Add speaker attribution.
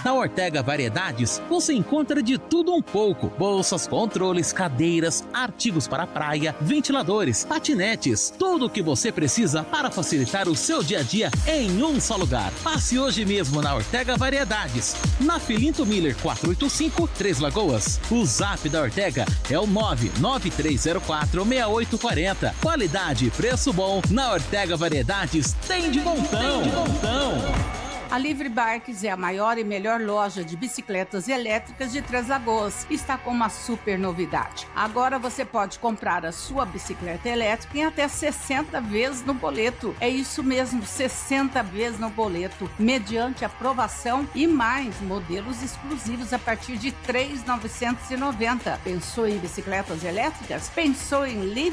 Speaker 1: Na Ortega Variedades, você encontra de tudo um pouco: bolsas, controles, cadeiras, artigos para praia, ventiladores, patinetes, tudo o que você precisa para facilitar o seu dia a dia em um só lugar. Passe hoje mesmo na Ortega Variedades, na Filinto Miller 485, Três Lagoas. O zap da Ortega é o 993046840. Qualidade e preço bom na Ortega Variedades tem de montão.
Speaker 2: A Livre Bikes é a maior e melhor loja de bicicletas elétricas de Três Lagoas. Está com uma super novidade. Agora você pode comprar a sua bicicleta elétrica em até 60 vezes no boleto. É isso mesmo, 60 vezes no boleto, mediante aprovação e mais modelos exclusivos a partir de R$ 3.990. Pensou em bicicletas elétricas? Pensou em Livre